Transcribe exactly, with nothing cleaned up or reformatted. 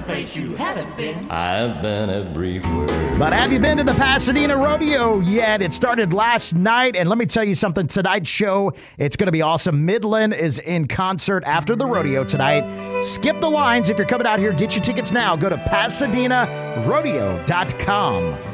place you haven't been. I've been everywhere. But have you been to the Pasadena Rodeo yet? It started last night, and let me tell you something. Tonight's show, it's going to be awesome. Midland is in concert after the rodeo tonight. Skip the lines if you're coming out here. Get your tickets now. Go to Pasadena Rodeo dot com.